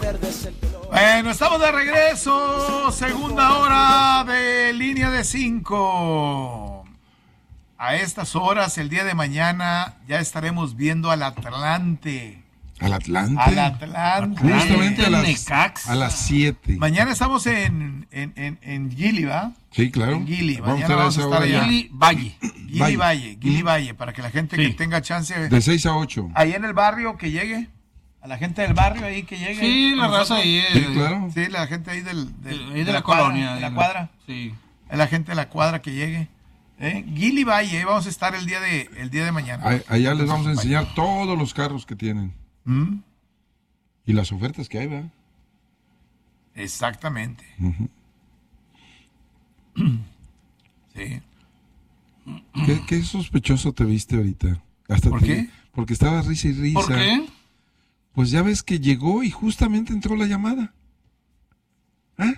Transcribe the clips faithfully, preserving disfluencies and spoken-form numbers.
Bueno, estamos de regreso, segunda hora de Línea de Cinco. A estas horas, el día de mañana, ya estaremos viendo al Atlante. ¿Al Atlante? Al Atlante. Justamente a las, a las siete. Mañana estamos en, en, en, en Gili, ¿va? Sí, claro. En Gili. Vamos Mañana a vamos a estar allá. Gili Valle. Gili Valle. Valle, Gili Valle, para que la gente Sí. que tenga chance. De seis a ocho. Ahí en el barrio que llegue. A la gente del barrio ahí que llegue. Sí, la Nosotros- raza ahí. eh, Sí, claro. Sí, la gente ahí del, del- ahí de, la, cuadra, colonia. de la ahí, cuadra. Sí. Es la gente de la cuadra que llegue. ¿Eh? Gili Valle, ahí vamos a estar el día de, el día de mañana. Ahí- Allá les vamos a enseñar todos los carros que tienen. ¿Mm? Y las ofertas que hay, ¿verdad? Exactamente. Ujú. Sí. ¿Qué, qué sospechoso te viste ahorita? Hasta ¿Por te- qué? Porque estaba risa y risa. ¿Por qué? Pues ya ves que llegó y justamente entró la llamada. ¿Ah?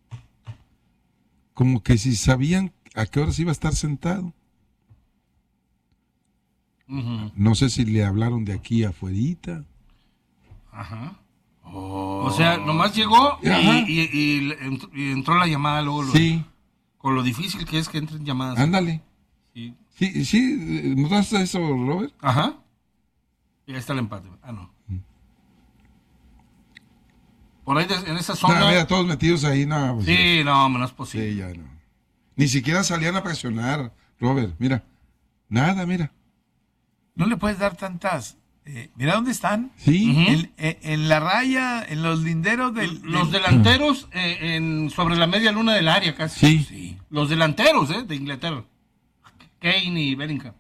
Como que si sabían a qué horas iba a estar sentado. Ujú. No sé si le hablaron de aquí afuerita. Ajá. O sea, nomás llegó y, Ajá. y- y le entró, y entró la llamada luego. lo- Sí, Con lo difícil que es que entren llamadas. ándale. Sí. Sí, sí, ¿notaste eso, Robert? Ajá. Y ahí está el empate. Ah, no. Por ahí de- en esa zona. No, mira, todos metidos ahí, no. Pues, Sí, no, no es posible. sí, ya no. Ni siquiera salían a presionar, Robert, mira. Nada, mira. No le puedes dar tantas. eh, mira dónde están. Sí, Ujú. En, en- en la raya, en los linderos del. Los del- delanteros eh, en, sobre la media luna del área casi. sí. Sí. Los delanteros eh, de Inglaterra. Kane y Bellingham.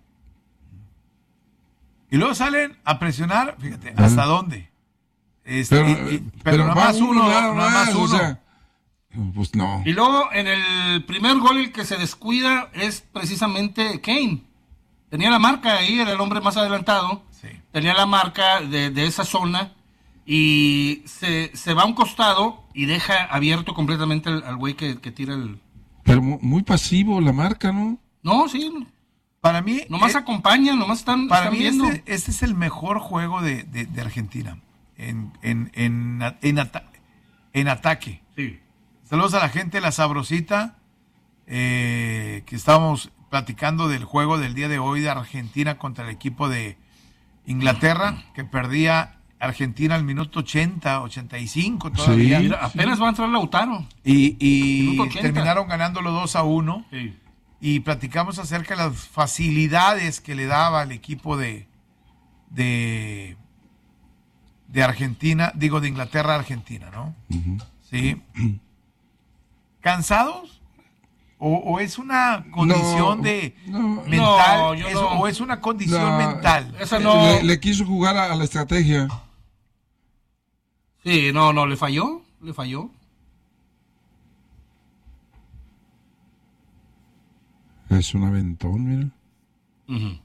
Y luego salen a presionar, fíjate, ¿hasta dónde? Este, Pero, y- y- pero, pero nada va más uno, nada nada más más, uno. o sea, pues no. Y luego en el primer gol el que se descuida es precisamente Kane. Tenía la marca ahí, era el hombre más adelantado. Sí. Tenía la marca de, de esa zona y se, se va a un costado y deja abierto completamente al al güey que, que tira el... Pero mu- muy pasivo la marca, ¿no? No, sí, Para mí, nomás eh, acompañan, nomás están, para están mí viendo. este, este es el mejor juego de, de- de Argentina en, en, en, en, ata- en ataque. Sí. Saludos a la gente de La Sabrosita, eh, que estábamos platicando del juego del día de hoy de Argentina contra el equipo de Inglaterra, que perdía Argentina al minuto ochenta, ochenta y cinco todavía. Sí. Mira, apenas va a entrar Lautaro. Y, y Minuto ochenta. terminaron ganándolo dos a uno. Sí. Y platicamos acerca de las facilidades que le daba al equipo de, de, de Argentina, digo de Inglaterra a Argentina, ¿no? Sí. ¿Cansados? ¿O, o es una condición No, de no. mental? No, yo Es- no. ¿O es una condición No, mental? Esa no. Le, le quiso jugar a, a la estrategia. Sí, no, no, le falló, le falló. Es un aventón, mira. Ujú.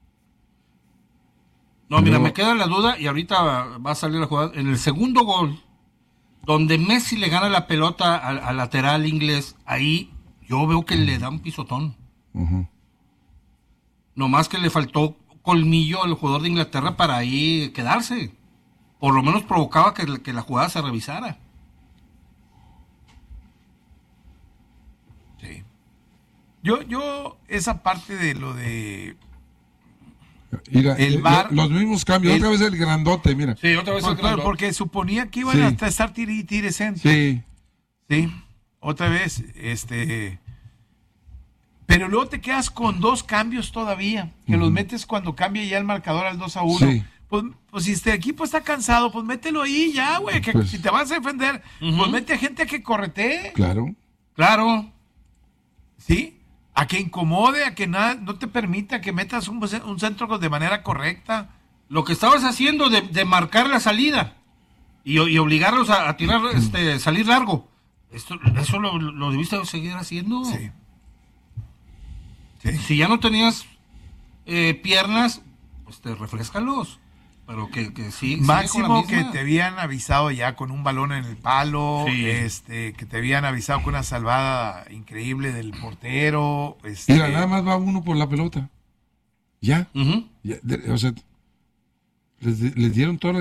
No, mira, No. me queda la duda y ahorita va, va a salir la jugada. En el segundo gol, donde Messi le gana la pelota al, al lateral inglés, ahí yo veo que le da un pisotón. Ujú. Nomás que le faltó colmillo al jugador de Inglaterra para ahí quedarse. Por lo menos provocaba que, que la jugada se revisara. Sí. Yo, yo, esa parte de lo de... Mira, El eh, VAR- lo- los mismos cambios. el- Otra vez el grandote, mira. Sí, otra vez Por- por- porque suponía que iban Sí. a estar tire y tire centro. Sí. Sí, otra vez, este... Pero luego te quedas con dos cambios todavía, que los metes cuando cambia ya el marcador al dos a uno. Sí. Pues, pues si este equipo está cansado, pues mételo ahí ya, güey, que Pues- si te vas a defender, pues mete a gente que corretee, Claro. Claro. ¿sí? A que incomode, a que nada, no te permita que metas un, un centro de manera correcta. Lo que estabas haciendo de, de marcar la salida y, y obligarlos a, a tirar, este, salir largo. Esto, eso lo, lo debiste seguir haciendo. Sí. Sí. Si ya no tenías eh, piernas, pues te refrescalos. Pero que, que sí. sigue con la Máximo que misma. te habían avisado ya con un balón en el palo, Sí. este, que te habían avisado con una salvada increíble del portero. Este, Mira, nada más va uno por la pelota. Ya. Ujú. Ya, de- o sea, les, les dieron toda la